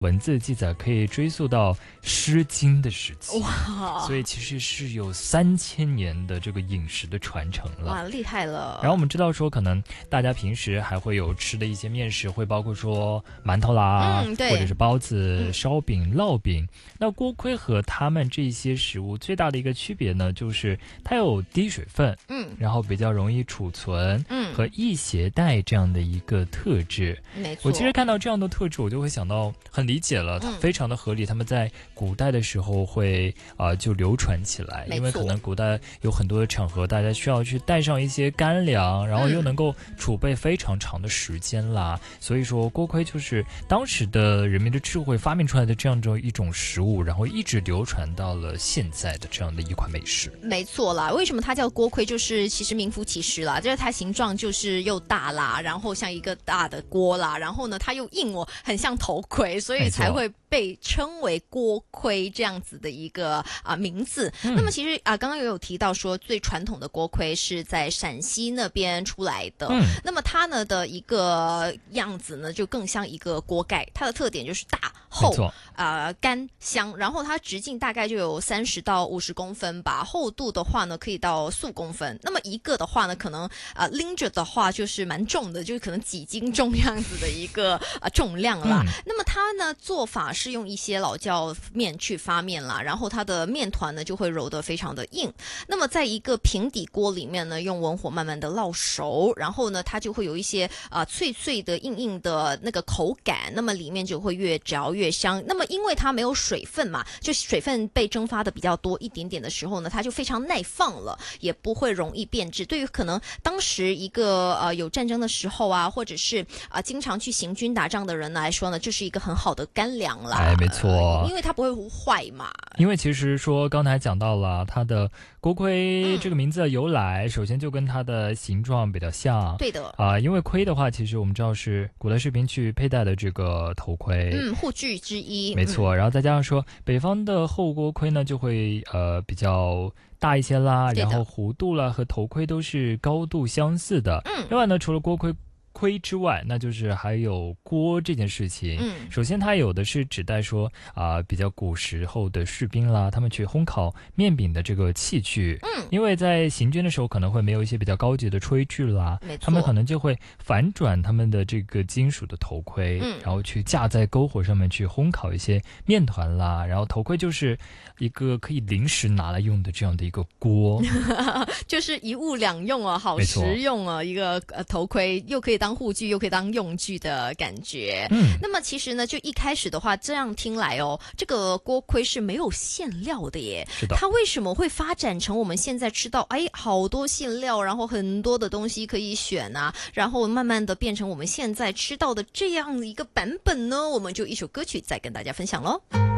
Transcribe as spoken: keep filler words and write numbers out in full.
文字记载可以追溯到《诗经》的时期， 哇， 所以其实是有三千年的这个饮食的传承了。 哇，厉害了！ 然后我们知道说，可能大家平时还会有吃的一些面食，会包括说馒头啦， 嗯，对， 或者是包子、 嗯、 烧饼、烙饼。那锅盔和他们这些食物最大的一个区别呢，就是它有低水分， 嗯， 然后比较容易储存， 嗯， 和易携带这样的一个特质。 没错， 我其实看到这样的特质，我就会想到很理解了，它非常的合理。他们在古代的时候会啊、呃、就流传起来，因为可能古代有很多的场合，大家需要去带上一些干粮，然后又能够储备非常长的时间啦。嗯、所以说锅盔就是当时的人民的智慧发明出来的这样的一种食物，然后一直流传到了现在的这样的一款美食。 没错啦，为什么它叫锅盔？就是其实名副其实啦，就是它形状就是又大啦，然后像一个大的锅啦，然后呢它又硬哦，很像头盔，所以才会被称为锅盔这样子的一个啊、呃、名字。嗯、那么其实啊、呃、刚刚也有提到说，最传统的锅盔是在陕西那边出来的。嗯、那么它呢的一个样子呢，就更像一个锅盖，它的特点就是大厚啊、呃、干香，然后它直径大概就有三十到五十公分吧，厚度的话呢可以到四五公分。那么一个的话呢，可能啊、呃、拎着的话就是蛮重的，就是可能几斤重样子的一个啊、呃、重量啦。嗯、那么它呢做法是用一些老窖面去发面啦，然后它的面团呢就会揉得非常的硬。那么在一个平底锅里面呢，用文火慢慢的烙熟，然后呢它就会有一些啊、呃、脆脆的硬硬的那个口感，那么里面就会越嚼越香。那么因为它没有水分嘛，就水分被蒸发的比较多一点点的时候呢，它就非常耐放了，也不会容易变质。对于可能当时一个呃有战争的时候啊，或者是啊、呃、经常去行军打仗的人来说呢，这是一个很好的干粮啦。 哎，没错、呃， 因为它不会坏嘛。 因为其实说刚才讲到了它的锅盔这个名字的由来，嗯、首先就跟它的形状比较像。 对的啊、呃，因为盔的话，其实我们知道是古代士兵去佩戴的这个头盔， 嗯，护具之一。 没错，嗯、然后再加上说北方的厚锅盔呢，就会呃比较大一些啦，然后弧度啦和头盔都是高度相似的。嗯，另外呢，除了锅盔盔之外，那就是还有锅这件事情。嗯，首先它有的是指代说啊、呃、比较古时候的士兵啦，他们去烘烤面饼的这个器具。嗯，因为在行军的时候可能会没有一些比较高级的炊具啦，他们可能就会反转他们的这个金属的头盔，嗯、然后去架在篝火上面去烘烤一些面团啦，然后头盔就是一个可以临时拿来用的这样的一个锅， 就是一物两用啊，好实用啊，一个呃头盔又可以当护具又可以当用具的感觉。嗯，那么其实呢，就一开始的话，这样听来哦，这个锅盔是没有馅料的耶。 是的。 它为什么会发展成我们现在吃到哎好多馅料，然后很多的东西可以选啊，然后慢慢的变成我们现在吃到的这样一个版本呢？我们就一首歌曲再跟大家分享咯。